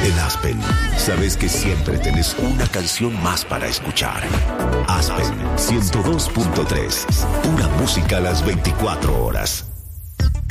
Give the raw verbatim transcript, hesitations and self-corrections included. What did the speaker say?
En Aspen, sabes que siempre tenés una canción más para escuchar. Aspen ciento dos punto tres, pura música a las veinticuatro horas.